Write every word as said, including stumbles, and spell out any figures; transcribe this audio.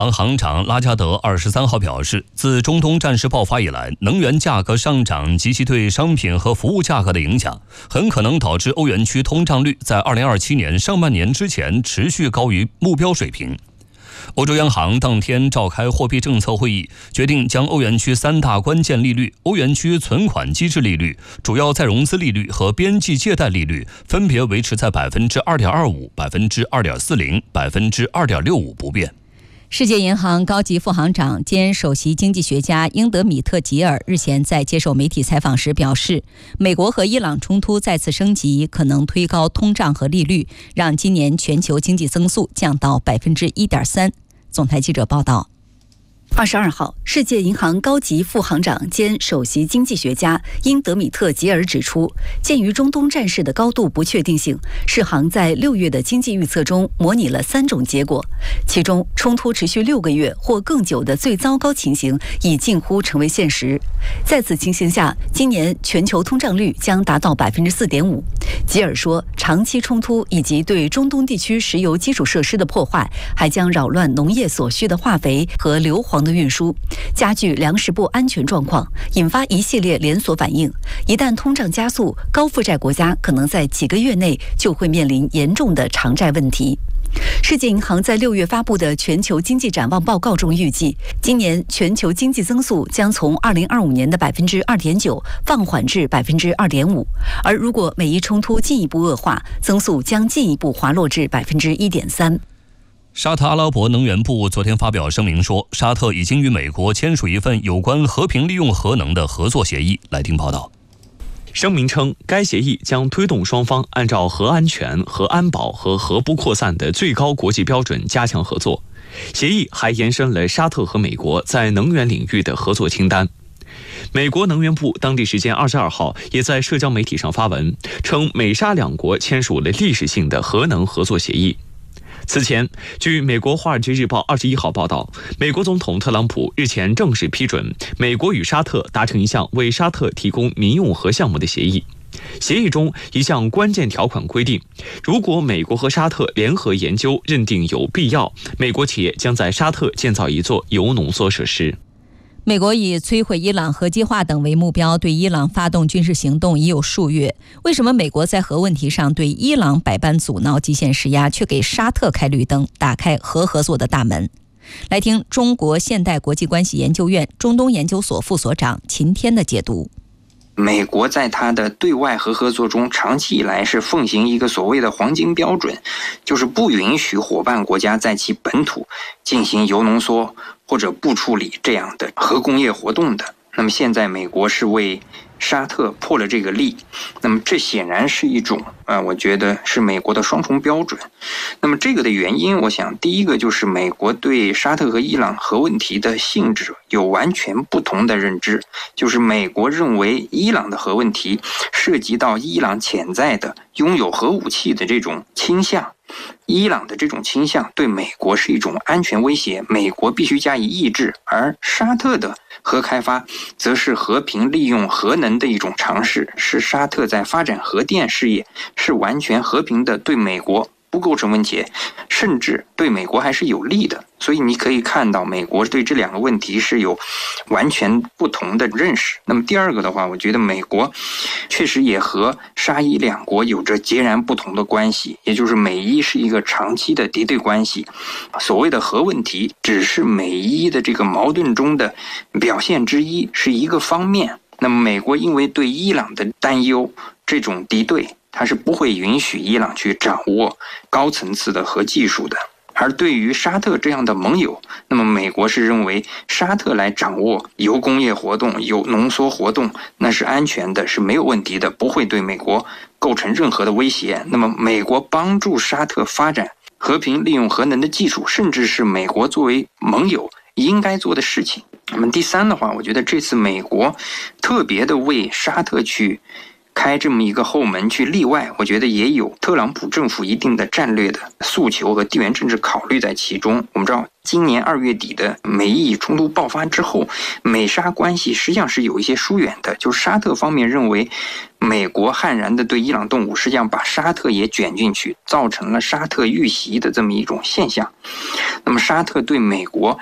航行长拉加德二十三号表示，自中东战事爆发以来，能源价格上涨及其对商品和服务价格的影响，很可能导致欧元区通胀率在二零二七年上半年之前持续高于目标水平。欧洲央行当天召开货币政策会议，决定将欧元区三大关键利率、欧元区存款机制利率、主要再融资利率和边际借贷利率分别维持在百分之二点二五、百分之二点四零、百分之二点六五不变。 世界银行高级副行长兼首席经济学家英德米特吉尔日前在接受媒体采访时表示，美国和伊朗冲突再次升级，可能推高通胀和利率，让今年全球经济增速降到百分之一点三。总台记者报道。 二十二号，世界银行高级副行长兼首席经济学家英德米特吉尔指出，鉴于中东战事的高度不确定性，世行在六月的经济预测中模拟了三种结果，其中冲突持续六个月或更久的最糟糕情形已近乎成为现实。在此情形下，今年全球通胀率将达到百分之四点五。吉尔说，长期冲突以及对中东地区石油基础设施的破坏，还将扰乱农业所需的化肥和硫磺的运输，加剧粮食不安全状况，引发一系列连锁反应。一旦通胀加速，高负债国家可能在几个月内就会面临严重的偿债问题。世界银行在六月发布的全球经济展望报告中预计，今年全球经济增速将从二零二五年的百分之二点九放缓至百分之二点五，而如果美伊冲突进一步恶化，增速将进一步滑落至百分之一点三。 沙特阿拉伯能源部昨天发表声明说，沙特已经与美国签署一份有关和平利用核能的合作协议。来听报道。 声明称，该协议将推动双方按照核安全、核安保和核不扩散的最高国际标准加强合作。协议还延伸了沙特和美国在能源领域的合作清单。美国能源部当地时间二十二号也在社交媒体上发文，称美沙两国签署了历史性的核能合作协议。此前，据美国《华尔街日报》二十一号报道，美国总统特朗普日前正式批准美国与沙特达成一项为沙特提供民用核项目的协议。协议中一项关键条款规定，如果美国和沙特联合研究认定有必要，美国企业将在沙特建造一座铀浓缩设施。 美国以摧毁伊朗核计划等为目标，对伊朗发动军事行动已有数月。为什么美国在核问题上对伊朗百般阻挠、极限施压，却给沙特开绿灯，打开核合作的大门？来听中国现代国际关系研究院中东研究所副所长秦天的解读。 美国在它的对外核合作中，长期以来是奉行一个所谓的黄金标准，就是不允许伙伴国家在其本土进行铀浓缩或者不处理这样的核工业活动的。那么现在美国是为沙特破了这个例，那么这显然是一种啊、呃，我觉得是美国的双重标准。那么这个的原因，我想第一个就是美国对沙特和伊朗核问题的性质有完全不同的认知，就是美国认为伊朗的核问题涉及到伊朗潜在的拥有核武器的这种倾向。伊朗的这种倾向对美国是一种安全威胁，美国必须加以抑制，而沙特的核开发则是和平利用核能的一种尝试，是沙特在发展核电事业是完全和平的，对美国不构成威胁，甚至对美国还是有利的。所以你可以看到美国对这两个问题是有完全不同的认识。那么第二个的话，我觉得美国确实也和沙伊两国有着截然不同的关系，也就是美伊是一个长期的敌对关系。所谓的核问题只是美伊的这个矛盾中的表现之一，是一个方面。那么美国因为对伊朗的担忧，这种敌对它是不会允许伊朗去掌握高层次的核技术的。而对于沙特这样的盟友，那么美国是认为沙特来掌握铀工业活动、铀浓缩活动，那是安全的，是没有问题的，不会对美国构成任何的威胁。那么美国帮助沙特发展和平利用核能的技术，甚至是美国作为盟友应该做的事情。那么第三的话，我觉得这次美国特别的为沙特去开这么一个后门去例外，我觉得也有特朗普政府一定的战略的诉求和地缘政治考虑在其中。我们知道今年二月底的美伊冲突爆发之后，美沙关系实际上是有一些疏远的，就是沙特方面认为美国悍然的对伊朗动武，实际上把沙特也卷进去，造成了沙特遇袭的这么一种现象。那么沙特对美国